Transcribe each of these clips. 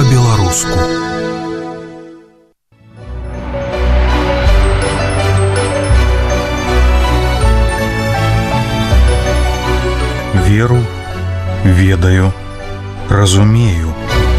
па-беларуску. Веру, ведаю, разумею.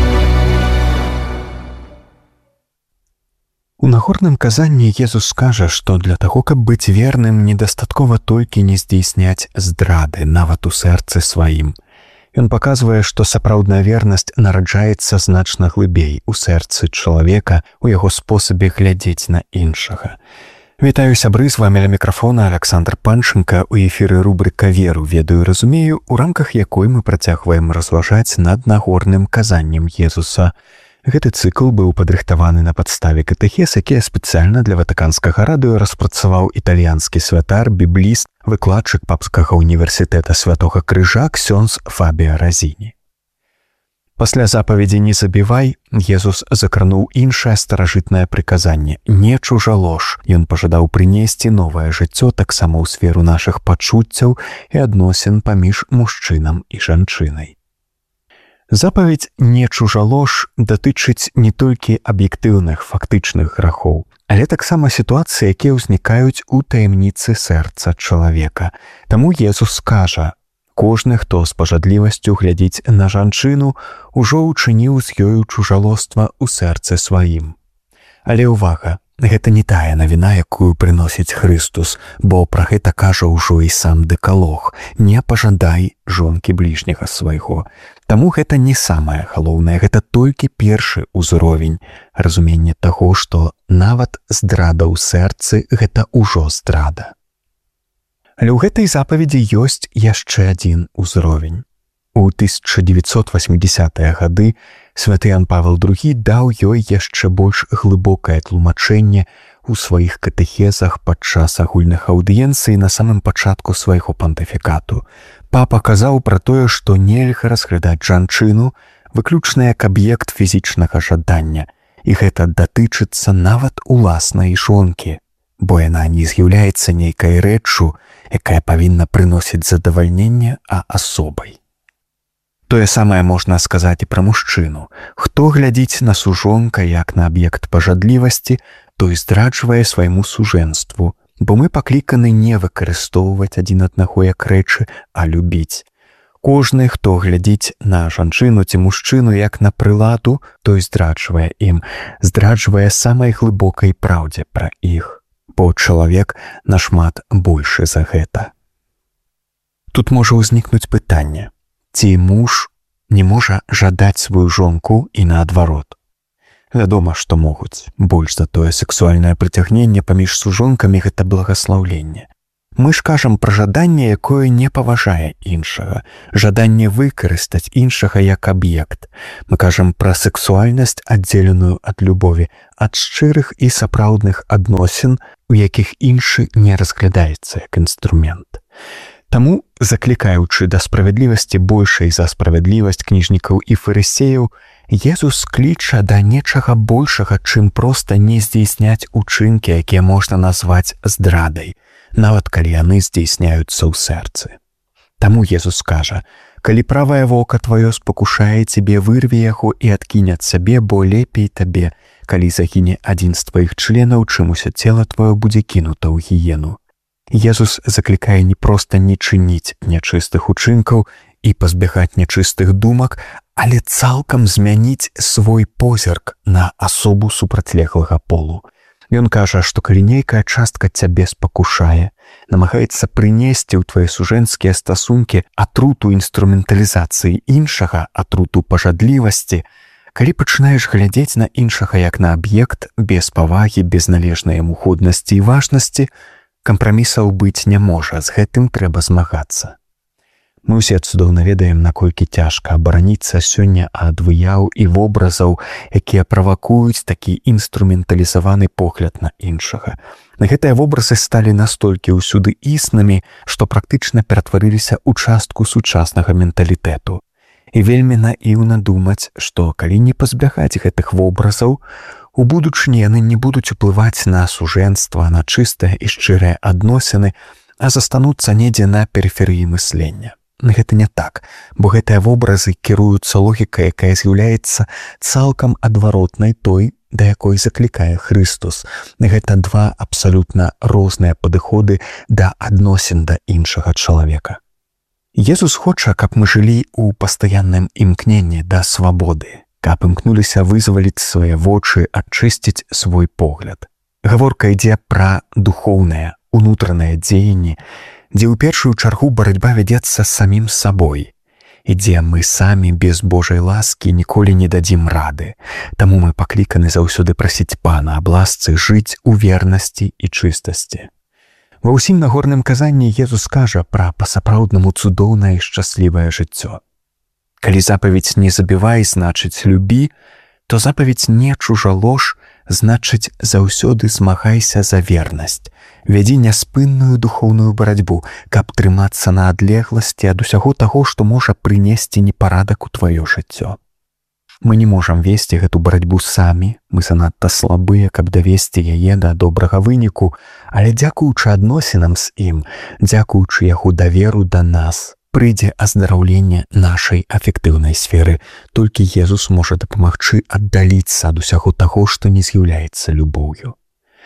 У нагорным казанні Езус скажа, што для таго, каб быць верным, недастаткова толькі не здзейсняць здрады, нават у сэрцы сваім. Ён паказвае, што сапраўдная вернасць нараджаецца значна глыбей у сэрцы чалавека, у яго спосабе глядзець на іншага. Вітаю, сябры, з вамі ля мікрафона Александр Панченка, у эфіры рубрыка «Веру, ведаю, разумею», у рамках якой мы працягваем разважаць над нагорным казаннем Езуса. Гэты цыкл быў падрыхтаваны на падставе катэхез, які спецыяльна для ватыканскага радыё распрацаваў італьянскі святар, бібліст, выкладчык папскага універсітэта Святога Крыжа ксёндз Фабіа Разіні. Пасля запаведзі «Не забівай» Езус закрануў іншае старажытнае прыказанне «Не чужалож». Ён пажадаў прынесці новае жыццё таксама ў сферу нашых пачуццяў і адносін паміж мужчынам і жанчынай. Запаведь «Не чужалож» датычыць не толькі аб'ектыўных фактычных грахоў, але таксама сітуацыі, якія ўзнікаюць у таямніцы сэрца чалавека. Таму Езус скажа: «Кожны, хто з пажадлівасцю глядзіць на жанчыну, ужо ўчыніў з ёю чужалоства ў сэрцы сваім». Але ўвага, гэта не тая навіна, якую прыносіць Хрыстус, бо пра гэта кажа ўжо і сам дэкалог: «Не пажадай жонкі бліжняга свайго». Таму гэта не самае галоўнае, гэта толькі першы ўзровень разумення таго, што нават здрада ў сэрцы – гэта ўжо здрада. Але ў гэтай запаведзі ёсць яшчэ адзін узровень. У 1980-е гады святы Ян Павел II даў ёй яшчэ больш глыбокае тлумачэнне ў сваіх катэхезах падчас агульных аўдыенцый на самым пачатку свайго пантыфікату. Папа казаў пра тое, што нельга разглядаць жанчыну выключна як аб'ект фізічнага жадання, і гэта датычыцца нават уласнай жонкі, бо яна не з'яўляецца нейкай рэччу, якая павінна прыносіць задавальненне, а асобай. Тое самае можна сказаць і пра мужчыну. Хто глядзіць на сужонка як на аб'ект пажадлівасці, той здраджвае свайму сужэнству, бо мы пакліканы не выкарыстоўваць адзін аднаго як рэчы, а любіць. Кожны, хто глядзіць на жанчыну ці мужчыну як на прыладу, той здраджвае ім, здраджвае самай глыбокай праўдзе пра іх, бо чалавек нашмат большы за гэта. Тут можа ўзнікнуць пытанне: ці муж не можа жадаць сваю жонку і наадварот? Вядома, што могуць. Больш за тое, сексуальнае прыцягненне паміж сужонкамі – гэта благаслаўленне. Мы ж кажам пра жаданне, якое не паважае іншага, жаданне выкарыстаць іншага як аб'ект. Мы кажам пра сексуальнасць, аддзеленую ад любові, ад шчырых і сапраўдных адносін, у якіх іншы не разглядаецца як інструмент. Таму, заклікаючы да справядлівасці большай за справядлівасць кніжнікаў і фарысеяў, Езус кліча да нечага большага, чым проста не здзейсняць учынкі, якія можна назваць здрадай, нават калі яны здзейсняюцца ў сэрцы. Таму Езус кажа: «Калі правае вока тваё спакушае цябе, вырві яго і адкінь ад сябе, бо лепей табе, калі загіне адзін з тваіх членаў, чым усе цела тваё будзе кінута ў гіену». Езус заклікае не проста не чыніць нячыстых учынкаў і пазбягаць нячыстых думак, але цалкам змяніць свой позірк на асобу супрацьлеглага полу. Ён кажа, што калі нейкая частка цябе спакушае, намагаецца прынесці ў твае сужэнцкія стасункі атруту інструменталізацыі іншага, атруту пажадлівасці, калі пачынаеш глядзець на іншага як на аб'ект, без павагі, без належнай яму ходнасці і важнасці, кампрамісаў быць не можа, з гэтым трэба змагацца. Мы ўсе цудоўна ведаем, наколькі цяжка абараніцца сёння ад выяў і вобразаў, якія правакуюць такі інструменталізаваны погляд на іншага. Гэтыя вобразы сталі настолькі ўсюды існымі, што практычна ператварыліся ў частку сучаснага менталітэту. І вельмі наіўна думаць, што калі не пазбягаць гэтых вобразаў, у будучыні яны не будуць уплываць на сужэнства, на чыстыя і шчырыя адносіны, а застануцца недзе на перыферыі мыслення. Гэта не так, бо гэтыя вобразы кіруюцца логікай, якая з'яўляецца цалкам адваротнай той, да якой заклікае Христус. Гэта два абсалютна розныя падыходы да адносін да іншага чалавека. Езус хоча, каб мы жылі ў пастаянным імкненні да свабоды, каб імкнуліся вызваліць свае вочы, ачысціць свой погляд. Гаворка ідзе пра духоўнае, унутранае дзеянне, дзе ў першую чаргу барацьба вядзецца самім сабой, і дзе мы самі без Божай ласкі ніколі не дадзім рады. Таму мы пакліканы заўсёды прасіць Пана аб ласцы жыць у вернасці і чыстасці. Ва ўсім нагорным казанні Езус кажа пра па-сапраўднаму цудоўнае і шчаслівае жыццё. Калі запаведь «не забівай» значыць «любі», то запаведь «не чужалож» значыць заўсёды змагайся за вернасць, вядзі няспынную духоўную барацьбу, каб трымацца на адлегласці ад усяго таго, што можа прынесці непарадак у тваё жыццё. Мы не можам весці гэту барацьбу самі, мы занадта слабыя, каб давесці яе да добрага выніку, але дзякуючы адносінам з ім, дзякуючы яго даверу да нас, прыйдзе аздараўленне нашай афектыўнай сферы. Толькі Езус можа дапамагчы аддаліцца ад усяго таго, што не з'яўляецца любоўю.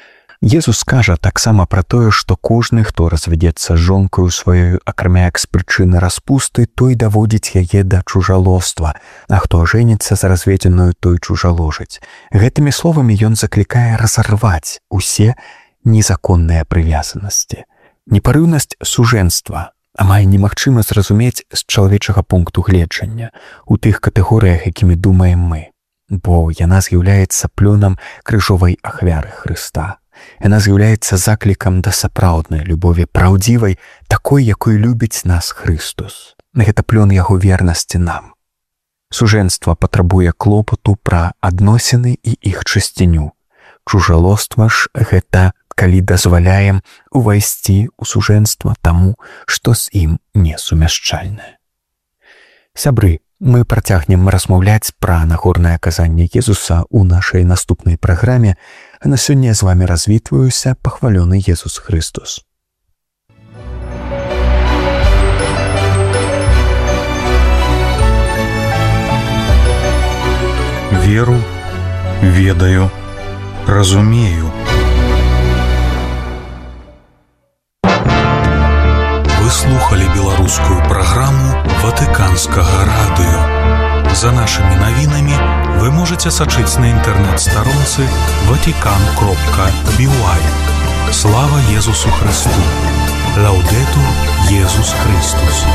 Езус кажа таксама пра тое, што кожны, хто развядзецца з жонкаю сваёю, акрамя як з прычыны распусты, той даводзіць яе да чужалоства, а хто ажэніцца за разведзеную, той чужаложыць. Гэтымі словамі ён заклікае разарваць усе незаконныя прывязанасці. Непарыўнасць сужэнства амаль немагчыма зразумець з чалавечага пункту гледжання у тых катэгорыях, якімі думаем мы, бо яна з'яўляецца плёнам крыжовай ахвяры Хрыста. Яна з'яўляецца заклікам да сапраўднай любові, праўдзівай, такой, якой любіць нас Христус. Гэта плён яго вернасці нам. Сужэнства патрабуе клопату пра адносіны і іх чысціню. Чужалоства ж гэта калі дазваляем увайсці ў сужэнства таму, што з ім несумяшчальнае. Сябры, мы працягнем размаўляць пра нагорнае казанне Езуса ў нашай наступнай праграме, а на сёння з вамі развітваюся, пахвалёны Езус Христус. Веру, ведаю, разумею. Вы слухали беларускую праграму Ватыканскага радыё. За нашымі навінамі вы можаце сачыць на інтэрнэт-старонцы vatican.by. Слава Езусу Христу! Лаўдэтур Езус Христус!